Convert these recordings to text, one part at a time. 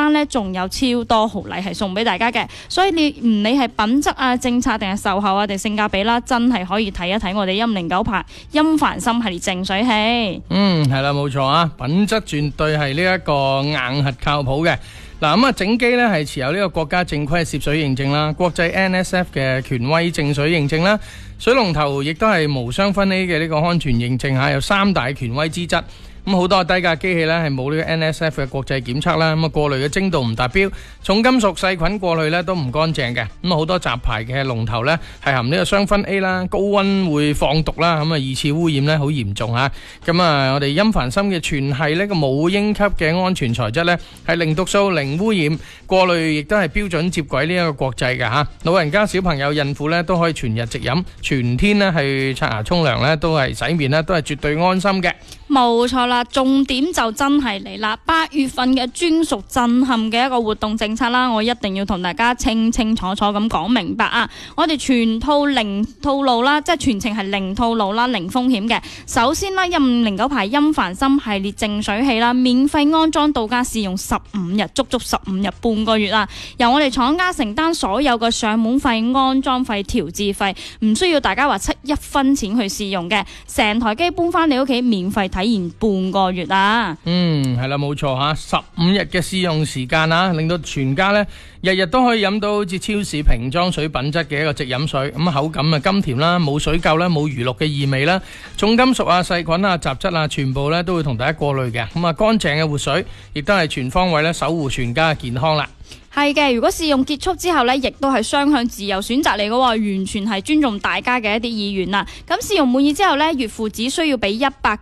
間呢，仲有超多豪禮係送俾大家嘅，所以你唔理係品質啊、政策定係售後啊定性價比啦，真係可以睇一睇我哋109牌音凡森系列淨水器。 係啦，冇錯啊，品質絕對係呢一個硬核靠譜嘅。嗱，咁啊，整機呢係持有呢個國家正規攝水認證啦，國際 NSF 嘅權威淨水認證啦，水龍頭亦都係無雙分 A 嘅呢個安全認證嚇，有3大權威資質。咁好多低價機器呢係冇呢個 NSF 嘅國際檢測啦，咁啊過濾嘅精度唔達標，重金屬細菌過濾呢都唔乾淨嘅。咁好多雜牌嘅龍頭呢係含呢個雙酚 A 啦，高溫會放毒啦，咁啊二次污染呢好嚴重嚇。咁啊我哋音凡森嘅全係呢個母嬰級嘅安全材質呢係零毒素、零污染，過濾亦都係標準接軌呢一個國際嘅嚇。老人家、小朋友、孕婦呢都可以全日直飲，全天呢去刷牙、沖涼呢都係洗面呢都係絕對安心嘅。 冇錯啦，重點就真係嚟啦！8月份嘅專屬震撼嘅一個活動政策啦，我一定要同大家清清楚楚咁講明白啊！我哋全套零套路啦，即係全程係零套路啦，零風險嘅。首先啦，1509牌音凡森系列淨水器啦，免費安裝到家試用15日，足足15日半個月啦。由我哋廠家承擔所有嘅上門費、安裝費、調節費，唔需要大家話出1分錢去試用嘅，成台機搬翻你屋企免費體驗半個月啊！ 係啦，冇錯吓，15日嘅試用時間啊，令到全家呢日日都可以飲到好似超市瓶裝水品質嘅一個直飲水，咁口感啊甘甜啦，冇水垢啦，冇魚露嘅異味啦，重金屬啊、細菌啊、雜質啊，全部呢都會同大家過濾嘅，咁啊乾淨嘅活水，亦都係全方位咧守護全家嘅健康啦。 係嘅，如果試用結束之後呢，亦都係雙向自由選擇嚟嘅，完全係尊重大家嘅一啲意願啦。咁試用滿意之後呢，月付只需要俾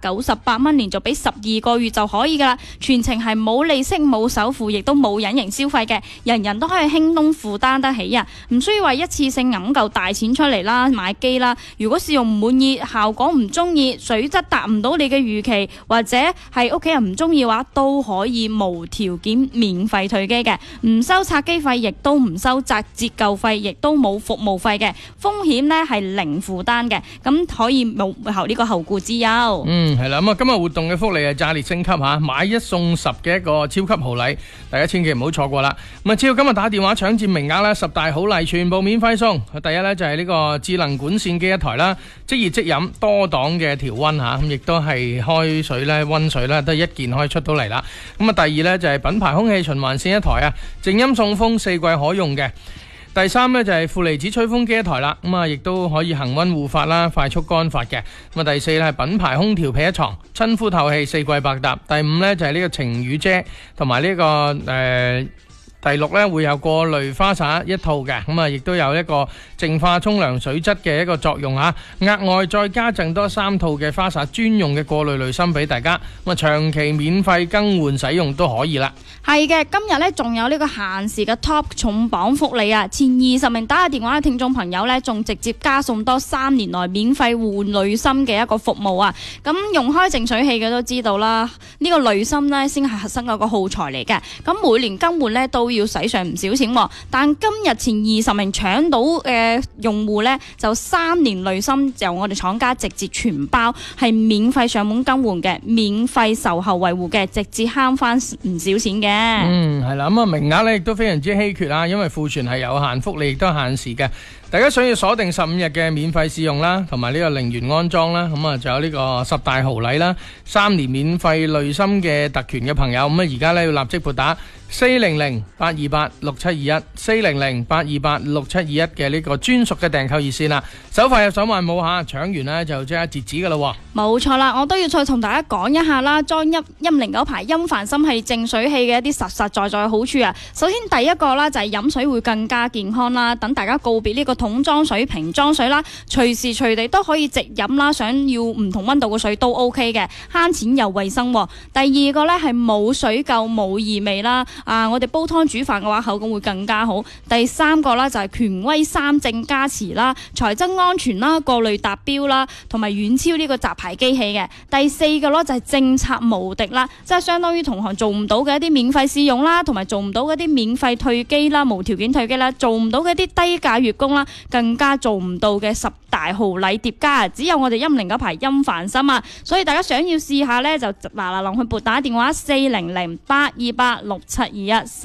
198蚊，連續俾12個月就可以噶啦。全程係冇利息、冇首付，亦都冇隱形消費嘅，人人都可以輕鬆負擔得起啊！唔需要話一次性揞夠大錢出嚟啦，買機啦。如果試用唔滿意、效果唔中意、水質達唔到你嘅預期，或者係屋企人唔中意嘅話，都可以無條件免費退機嘅，唔收拆機費，亦都唔收折舊費，亦都冇服務費嘅，風險呢係零負擔嘅，咁可以冇呢個後顧之憂。 係啦，咁啊今日活動嘅福利係炸裂升級吓，買1送10嘅一個超級豪禮，大家千祈唔好錯過啦。咁啊只要今日打電話搶佔名額啦，10大好禮全部免費送。第一呢就係呢個智能管線機一台啦，即熱即飲多檔嘅調溫吓，咁亦都係開水咧、溫水咧都係一件可以出到嚟啦。咁啊第二呢就係品牌空氣循環扇一台啊，靜音送風4季可用嘅。第三呢就係負離子吹風機一台啦，咁啊亦都可以恒溫護發啦、快速乾發嘅。咁啊第四呢係品牌空調被一床，親膚透氣4季百搭。第五呢就係呢個晴雨遮同埋呢個第6呢會有過濾花灑一套嘅，咁啊亦都有一個淨化沖涼水質嘅一個作用啊，額外再加贈多3套嘅花灑專用嘅過濾濾芯俾大家，咁啊長期免費更換使用都可以啦。 係嘅，今日呢仲有呢個限時嘅 Top 重磅福利啊！前20名打嘅電話嘅聽眾朋友呢，仲直接加送多3年內免費換濾芯嘅一個服務啊！咁用開淨水器嘅都知道啦，呢個濾芯呢先係核心嗰個耗材嚟嘅，咁每年更換呢都要使上唔少錢，但今日前20名搶到嘅用戶呢，就3年濾芯由我哋廠家直接全包，係免費上門更換嘅，免費售後維護嘅，直接慳翻唔少錢嘅。 係啦，咁啊名額咧亦都非常之稀缺啊，因為庫存係有限，福利亦都限時嘅。大家想要鎖定15日嘅免費試用啦，同埋呢個零元安裝啦，咁啊仲有呢個10大豪禮啦，3年免費濾芯嘅特權嘅朋友，咁啊而家咧要立即撥打400-828-6721 400-828-6721嘅呢個專屬嘅訂購熱線啦，手快有手慢冇吓，搶完呢就即刻截止噶啦。 冇錯啦，我都要再同大家講一下啦，裝109牌音凡森系列淨水器嘅一啲實實在在嘅好處啊。首先第一個啦就係飲水會更加健康啦，等大家告別呢個桶裝水、瓶裝水啦，隨時隨地都可以直飲啦，想要唔同溫度嘅水都 OK 嘅，慳錢又衛生。第二個呢係冇水垢冇異味啦，我哋煲湯煮飯嘅話口感會更加好。第三個呢就係權威3證加持啦，材質安全啦，過濾達標啦，同埋遠超呢個雜牌機器嘅。第四個呢就係政策無敵啦，即係相當於同行做唔到嘅一啲免費試用啦，同埋做唔到嘅一啲免費退機啦、無條件退機啦，做唔到嘅一啲低價月供啦，更加做唔到嘅10大豪禮疊加啊！只有我哋109牌音凡森啊，所以大家想要試下呢，就嗱臨去撥打電話400-828-6721